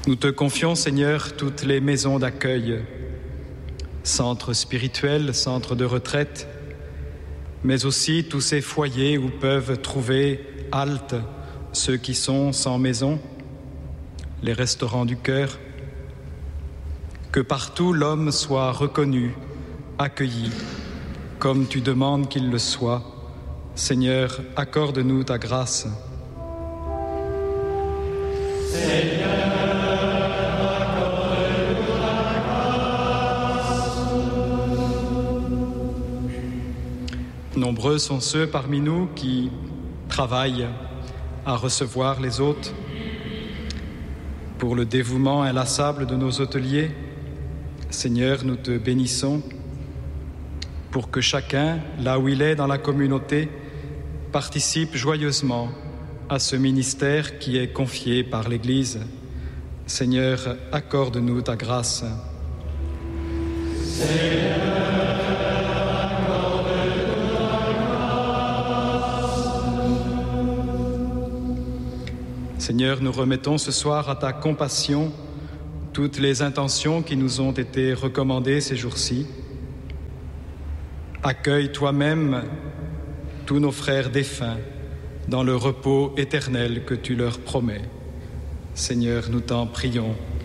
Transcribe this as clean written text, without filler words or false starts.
Nous te confions, Seigneur, toutes les maisons d'accueil, centres spirituels, centres de retraite, mais aussi tous ces foyers où peuvent trouver halte ceux qui sont sans maison, les restaurants du cœur. Que partout l'homme soit reconnu, accueilli, comme tu demandes qu'il le soit. Seigneur, accorde-nous ta grâce. Seigneur, accorde-nous ta grâce. Nombreux sont ceux parmi nous qui travaillent à recevoir les hôtes. Pour le dévouement inlassable de nos hôteliers, Seigneur, nous te bénissons pour que chacun, là où il est dans la communauté, participe joyeusement à ce ministère qui est confié par l'Église. Seigneur, accorde-nous ta grâce. Seigneur, accorde-nous ta grâce. Seigneur, nous remettons ce soir à ta compassion toutes les intentions qui nous ont été recommandées ces jours-ci. Accueille toi-même tous nos frères défunts dans le repos éternel que tu leur promets. Seigneur, nous t'en prions.